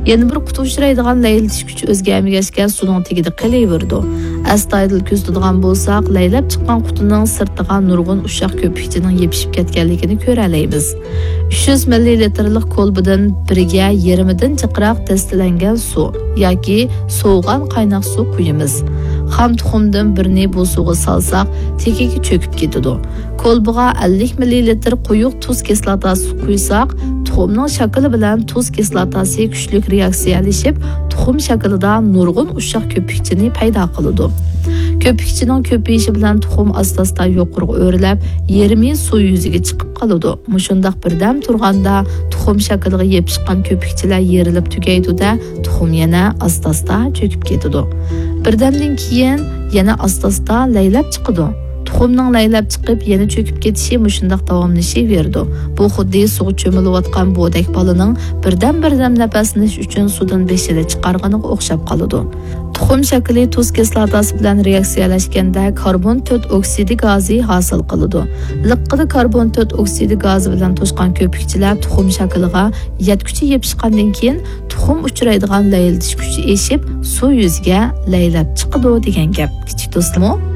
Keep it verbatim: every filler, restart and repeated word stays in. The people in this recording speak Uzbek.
Yana bir quti uchraydigan laylatish kuchi o'zgarmagachga suvning tagida qalaverdi. Astoydil ko'z tutadigan bo'lsak, laylab chiqqan qutining sirtiga nurg'un ushaq ko'pikchining yepishib ketganligini ko'ra olamiz. uch yuz millilitrlik kolbidan biriga yarimidan chiqroq destilangan suv yoki sovugan qaynoq suv quyamiz. Xam tuxumdan birini bu suvga solsak, tekiga cho'kib ketadi. Kolbiga ellik millilitr quyuq tuz kislotasi quysak, tuxumning shakli bilan tuz kislotasi kuchli reaksiyalashib, tuxum shaklida nurg'un ushaq ko'pikchini paydo qiladi. Ko'pikchining ko'payishi bilan tuxum asta-asta yuqoriga o'rilib, yarmi suv yuziga chiqib qoladi. Mushundaq birdam turganda tuxum shakliga yepishgan ko'pikchilar yerilib tugaydi-da, tuxum yana asta-asta cho'kib ketadi. Birdamdan keyin yana asta-asta laylab chiqadi. Tuxumning laylab chiqib, yana cho'kib ketishi mushundaq davomlashaverdi. Bu xuddi suv cho'milayotgan bo'dak balining birdam-birdam nafaslanish uchun suvdan beshida chiqarganiga o'xshab qoladi. Tuxum shakli tuz kislotasi bilan reaksiyalashganda karbon to'rt oksidi gazi hosil qiladi. Liqqida karbon to'rt oksidi gazi bilan to'shqan ko'pikchilar tuxum shakliga yetkuchi yepishgandan keyin tuxum uchraydigan laylatish kuchi eshib, suv yuziga laylab chiqadi degan gap. Kichik do'stlar,